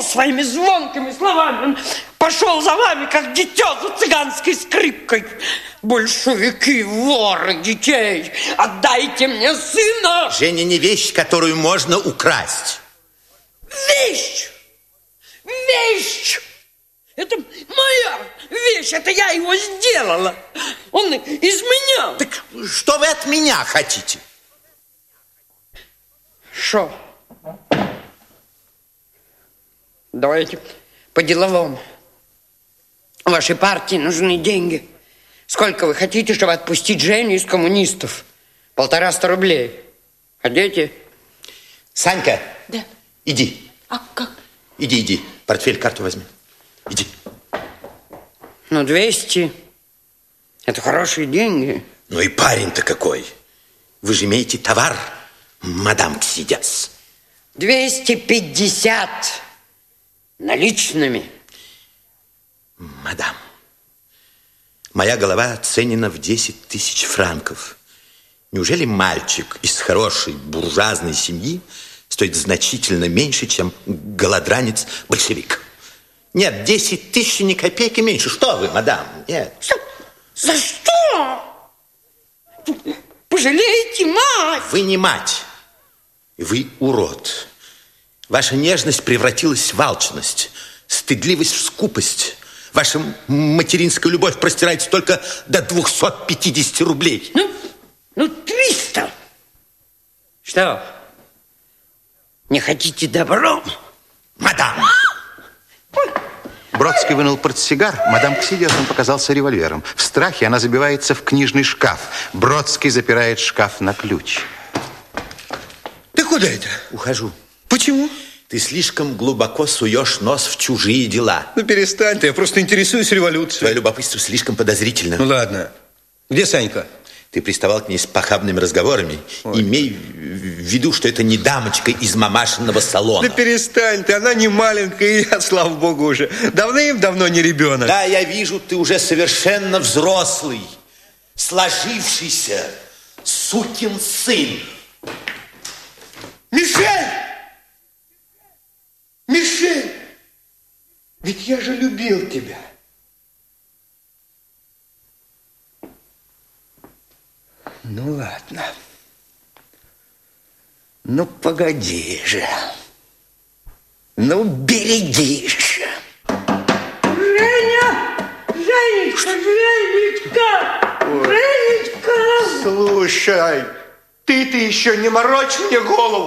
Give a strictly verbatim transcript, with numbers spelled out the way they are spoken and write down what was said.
своими звонкими словами. Он пошел за вами, как дитё за цыганской скрипкой. Большевики, воры детей, отдайте мне сына. Женя не вещь, которую можно украсть. Вещь! Вещь! Это моя вещь, это я его сделала. Он изменял. Так что вы от меня хотите? Шо? Давайте по-деловому. Вашей партии нужны деньги. Сколько вы хотите, чтобы отпустить Женю из коммунистов? Полтораста рублей. Хотите? Санька, Да. иди. А как? Иди, иди. Портфель, карту возьми. Иди. Ну, двести. Это хорошие деньги. Ну и парень-то какой. Вы же имеете товар, мадам Ксидиас. Двести пятьдесят наличными. Мадам, моя голова оценена в десять тысяч франков. Неужели мальчик из хорошей буржуазной семьи стоит значительно меньше, чем голодранец-большевик? Нет, десять тысяч ни копейки меньше. Что вы, мадам? Нет. За что? Пожалейте мать. Вы не мать. Вы урод. Ваша нежность превратилась в алчность, стыдливость в скупость. Ваша материнская любовь простирается только до двухсот пятидесяти рублей. Ну, ну, триста. Что? Не хотите добро? Мадам! Бродский вынул портсигар, мадам Ксидиас он показался револьвером. В страхе она забивается в книжный шкаф. Бродский запирает шкаф на ключ. Ты куда это? Ухожу. Почему? Ты слишком глубоко суешь нос в чужие дела. Ну, перестань ты, я просто интересуюсь революцией. Твое любопытство слишком подозрительно. Ну, ладно. Где Санька? Ты приставал к ней с похабными разговорами. Ой. Имей в виду, что это не дамочка из мамашиного салона. Да перестань ты, она не маленькая, и я, слава богу, уже давным-давно не ребенок. Да, я вижу, ты уже совершенно взрослый, сложившийся сукин сын. Мишель! Мишель! Ведь я же любил тебя. Ну, ладно. Ну, погоди же. Ну, берегись. Женя! Женечка, Женечка! Женечка! Слушай, ты-то еще не морочь мне голову.